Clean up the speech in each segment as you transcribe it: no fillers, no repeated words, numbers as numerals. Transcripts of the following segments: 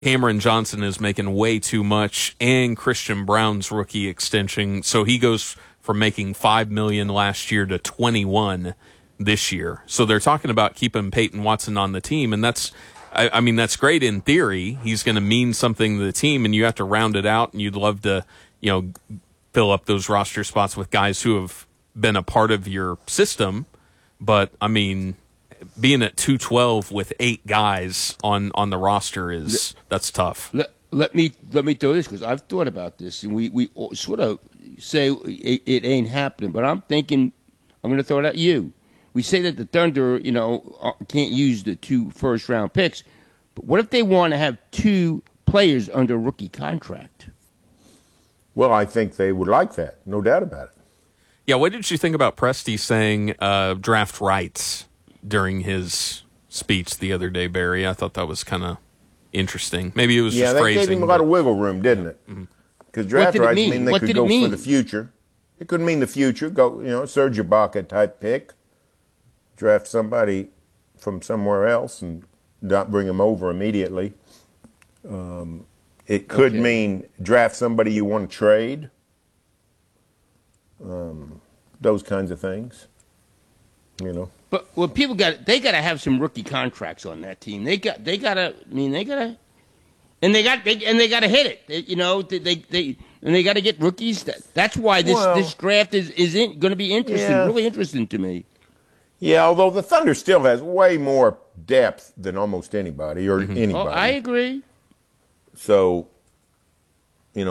Cameron Johnson is making way too much, and Christian Brown's rookie extension, so he goes from making $5 million last year to $21 this year. So they're talking about keeping Peyton Watson on the team, and that's great in theory. He's going to mean something to the team, and you have to round it out, and you'd love to, fill up those roster spots with guys who have been a part of your system. But being at 212 with 8 guys on the roster that's tough. Let me throw this, because I've thought about this, and we sort of say it ain't happening, but I'm thinking I'm going to throw it at you. We say that the Thunder, can't use the 2 first-round picks, but what if they want to have 2 players under rookie contract? Well, I think they would like that, no doubt about it. Yeah, what did you think about Presti saying draft rights during his speech the other day, Barry? I thought that was kind of interesting. Maybe it was just phrasing. Yeah, that gave him a lot of wiggle room, didn't it? Because draft rights mean they could go for the future. It could mean the future. Go, Serge Ibaka type pick. Draft somebody from somewhere else and not bring them over immediately. It could mean draft somebody you want to trade. Those kinds of things. But people got to have some rookie contracts on that team. They got to hit it. They got to get rookies. That's why this draft is going to be interesting, really interesting to me. Yeah, although the Thunder still has way more depth than almost anybody or anybody. Oh, I agree. So, they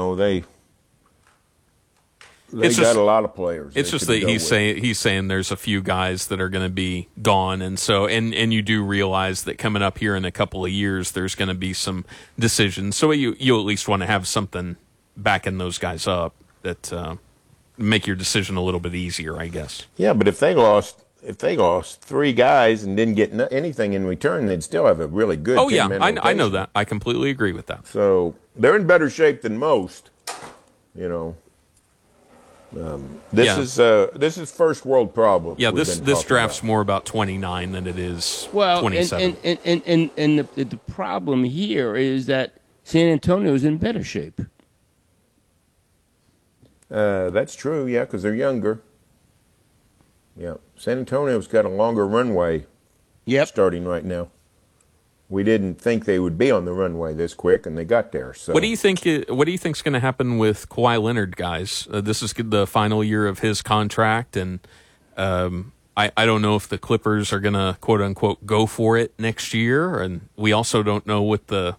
got a lot of players. It's just that he's saying there's a few guys that are going to be gone, and so and you do realize that coming up here in a couple of years, there's going to be some decisions. So you at least want to have something backing those guys up that make your decision a little bit easier, I guess. Yeah, but if they lost 3 guys and didn't get anything in return, they'd still have a really good. Oh yeah, I know that. I completely agree with that. So they're in better shape than most. This is first world problem. Yeah, this draft's more about 29 than it is 27. And the problem here is that San Antonio's in better shape. That's true, yeah, because they're younger. Yeah, San Antonio's got a longer runway. Starting right now. We didn't think they would be on the runway this quick, and they got there. So, what do you think? What do you think's going to happen with Kawhi Leonard, guys? This is the final year of his contract, and I don't know if the Clippers are going to quote unquote go for it next year, and we also don't know what the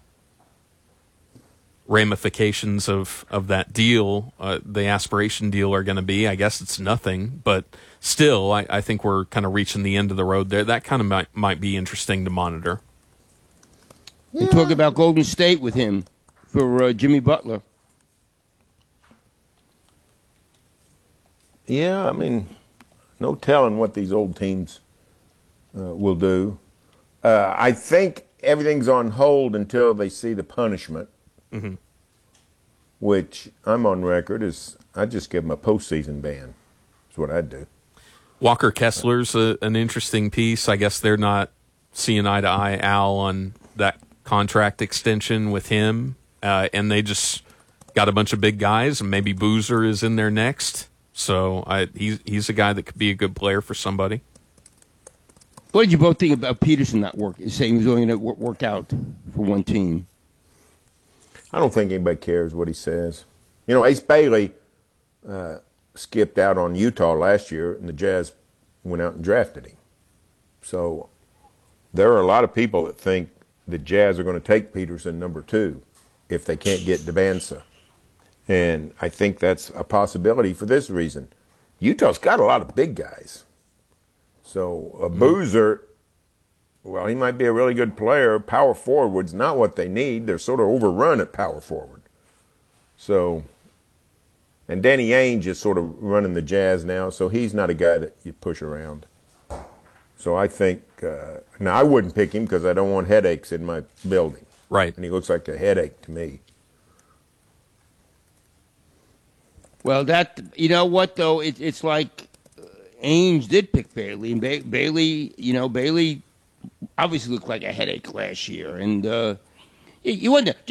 ramifications of that deal, the aspiration deal, are going to be. I guess it's nothing, but still, I think we're kind of reaching the end of the road there. That kind of might be interesting to monitor. And talk about Golden State with him for Jimmy Butler. Yeah, no telling what these old teams will do. I think everything's on hold until they see the punishment, which I'm on record is I'd just give them a postseason ban. That's what I'd do. Walker Kessler's an interesting piece. I guess they're not seeing eye to eye, Al, on that contract extension with him, and they just got a bunch of big guys, and maybe Boozer is in there next. So he's a guy that could be a good player for somebody. What did you both think about Peterson not saying he was only going to work out for one team? I don't think anybody cares what he says. Ace Bailey skipped out on Utah last year, and the Jazz went out and drafted him. So there are a lot of people that think the Jazz are going to take Peterson number 2 if they can't get Devanza. And I think that's a possibility for this reason. Utah's got a lot of big guys. So Boozer, well, he might be a really good player. Power forward's not what they need. They're sort of overrun at power forward. So, and Danny Ainge is sort of running the Jazz now, so he's not a guy that you push around. So I think, now I wouldn't pick him because I don't want headaches in my building. Right. And he looks like a headache to me. Well, you know what, though? It's like Ainge did pick Bailey. And Bailey obviously looked like a headache last year. And, You wonder.